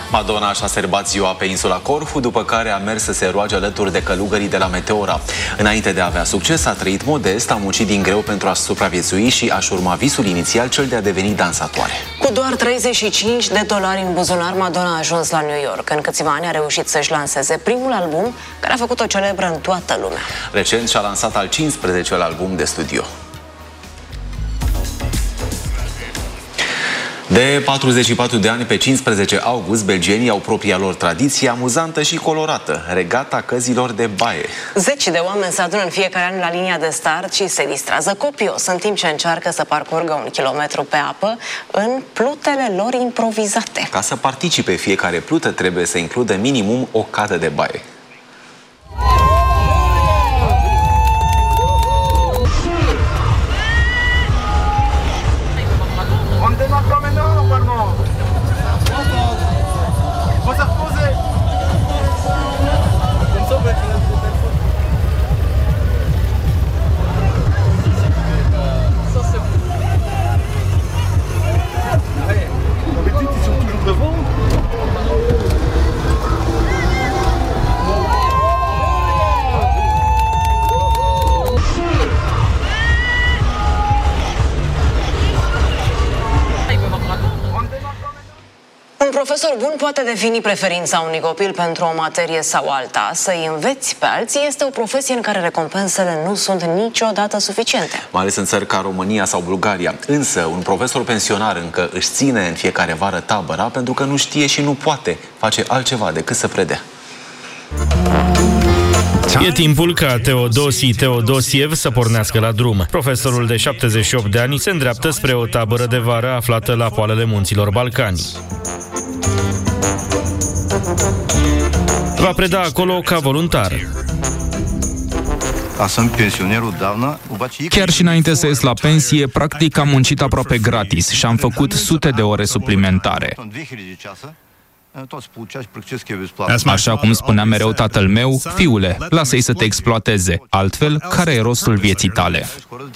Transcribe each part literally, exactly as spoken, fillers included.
Madonna și-a sărbat ziua pe insula Corfu, după care a mers să se roage alături de călugării de la Meteora. Înainte de a avea succes, a trăit modest, a muncit din greu pentru a supraviețui și a-și urma visul inițial, cel de a deveni dansatoare. Cu doar treizeci și cinci de dolari în buzunar, Madonna a ajuns la New York. În câțiva ani a reușit să-și lanseze primul album, care a făcut-o celebră în toată lumea. Recent și-a lansat al cincisprezecelea album de studio. De patruzeci și patru de ani, pe cincisprezece august, belgienii au propria lor tradiție amuzantă și colorată, regata căzilor de baie. Zeci de oameni se adună în fiecare an la linia de start și se distrează copios în timp ce încearcă să parcurgă un kilometru pe apă în plutele lor improvizate. Ca să participe, fiecare plută trebuie să includă minimum o cadă de baie. Un profesor bun poate defini preferința unui copil pentru o materie sau alta. Să-i înveți pe alții este o profesie în care recompensele nu sunt niciodată suficiente. Mai ales în țări ca România sau Bulgaria. Însă, un profesor pensionar încă își ține în fiecare vară tabăra pentru că nu știe și nu poate face altceva decât să predea. E timpul ca Teodosi Teodosiev să pornească la drum. Profesorul de șaptezeci și opt de ani se îndreaptă spre o tabără de vară aflată la poalele munților Balcani. Va preda acolo ca voluntar. Chiar și înainte să ies la pensie, practic am muncit aproape gratis și am făcut sute de ore suplimentare. Așa cum spunea mereu tatăl meu, fiule, lasă-i să te exploateze, altfel, care e rostul vieții tale?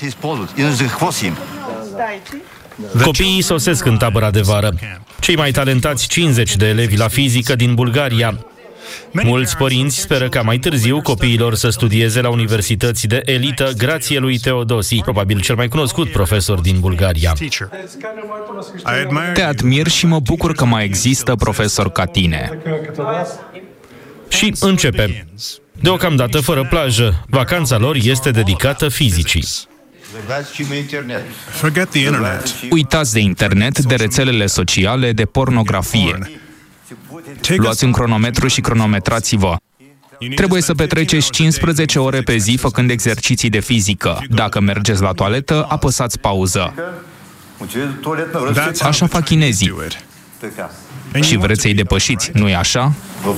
Copiii sosesc în tabăra de vară. Cei mai talentați cincizeci de elevi la fizică din Bulgaria. Mulți părinți speră ca mai târziu copiilor să studieze la universități de elită grație lui Teodosi, probabil cel mai cunoscut profesor din Bulgaria. Te admir și mă bucur că mai există profesori ca tine. Și începem. Deocamdată fără plajă, vacanța lor este dedicată fizicii. Uitați de internet, de rețelele sociale, de pornografie. Luați un cronometru și cronometrați-vă. Trebuie să petreceți cincisprezece ore pe zi făcând exerciții de fizică. Dacă mergeți la toaletă, apăsați pauză. Așa fac chinezii. Și vreți să-i depășiți, nu-i așa?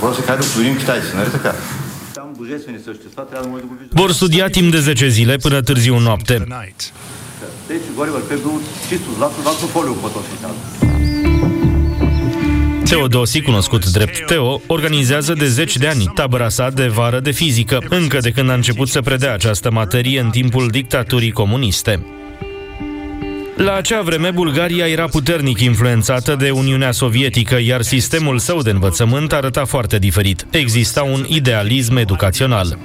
Vor studia timp de zece zile până târziu noapte. Teodosi, cunoscut drept Teo, organizează de zeci de ani tabăra sa de vară de fizică, încă de când a început să predea această materie în timpul dictaturii comuniste. La acea vreme, Bulgaria era puternic influențată de Uniunea Sovietică, iar sistemul său de învățământ arăta foarte diferit. Exista un idealism educațional.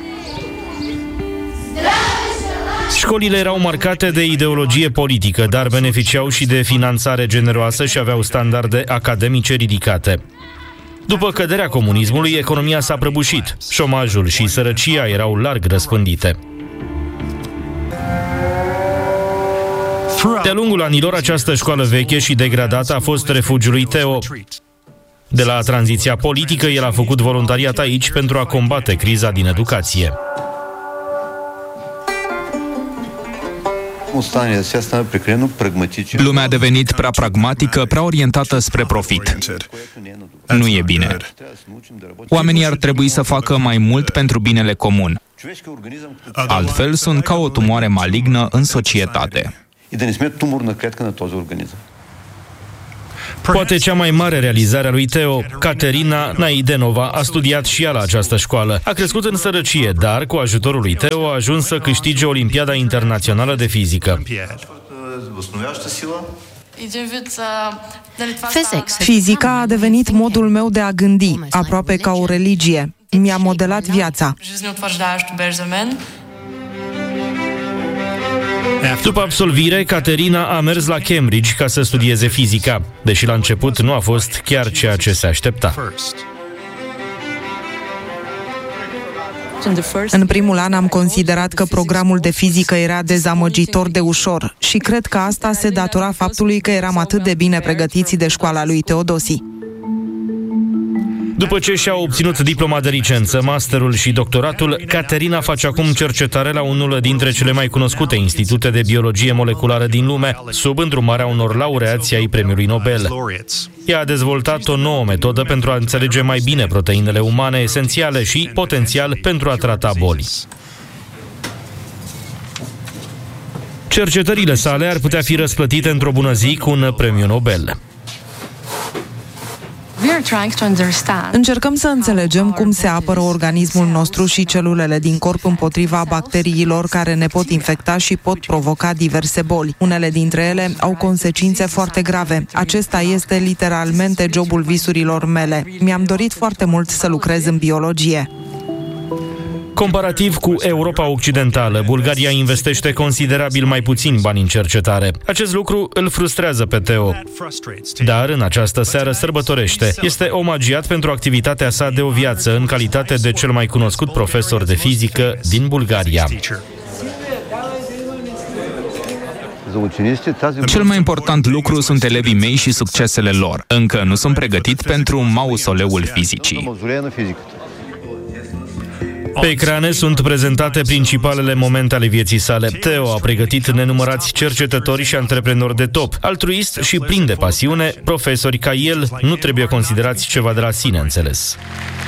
Școlile erau marcate de ideologie politică, dar beneficiau și de finanțare generoasă și aveau standarde academice ridicate. După căderea comunismului, economia s-a prăbușit. Șomajul și sărăcia erau larg răspândite. De-a lungul anilor, această școală veche și degradată a fost refugiul lui Teo. De la tranziția politică, el a făcut voluntariat aici pentru a combate criza din educație. Lumea a devenit prea pragmatică, prea orientată spre profit. Nu e bine. Oamenii ar trebui să facă mai mult pentru binele comun. Altfel, sunt ca o tumoare malignă în societate. Poate cea mai mare realizare a lui Teo, Caterina Naidenova, a studiat și ea la această școală. A crescut în sărăcie, dar cu ajutorul lui Teo a ajuns să câștige Olimpiada Internațională de Fizică. Fizica a devenit modul meu de a gândi, aproape ca o religie. Mi-a modelat viața. După absolvire, Caterina a mers la Cambridge ca să studieze fizica, deși la început nu a fost chiar ceea ce se aștepta. În primul an am considerat că programul de fizică era dezamăgitor de ușor și cred că asta se datora faptului că eram atât de bine pregătiți de școala lui Teodosi. După ce și-a obținut diploma de licență, masterul și doctoratul, Caterina face acum cercetare la unul dintre cele mai cunoscute institute de biologie moleculară din lume, sub îndrumarea unor laureați ai premiului Nobel. Ea a dezvoltat o nouă metodă pentru a înțelege mai bine proteinele umane esențiale și, potențial, pentru a trata boli. Cercetările sale ar putea fi răsplătite într-o bună zi cu un premiu Nobel. Încercăm să înțelegem cum se apără organismul nostru și celulele din corp împotriva bacteriilor care ne pot infecta și pot provoca diverse boli. Unele dintre ele au consecințe foarte grave. Acesta este literalmente jobul visurilor mele. Mi-am dorit foarte mult să lucrez în biologie. Comparativ cu Europa Occidentală, Bulgaria investește considerabil mai puțin bani în cercetare. Acest lucru îl frustrează pe Teo. Dar în această seară sărbătorește. Este omagiat pentru activitatea sa de o viață în calitate de cel mai cunoscut profesor de fizică din Bulgaria. Cel mai important lucru sunt elevii mei și succesele lor. Încă nu sunt pregătit pentru mausoleul fizicii. Pe ecrane sunt prezentate principalele momente ale vieții sale. Teo a pregătit nenumărați cercetători și antreprenori de top. Altruist și plin de pasiune, profesori ca el nu trebuie considerați ceva de la sine înțeles.